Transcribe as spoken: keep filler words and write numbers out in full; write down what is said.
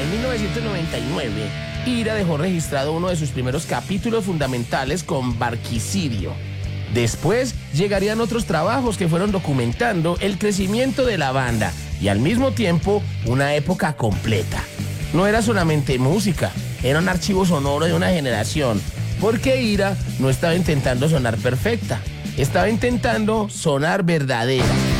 En mil novecientos noventa y nueve, Ira dejó registrado uno de sus primeros capítulos fundamentales con Barquisidio. Después llegarían otros trabajos que fueron documentando el crecimiento de la banda y al mismo tiempo una época completa. No era solamente música, era un archivo sonoro de una generación, porque Ira no estaba intentando sonar perfecta, estaba intentando sonar verdadera.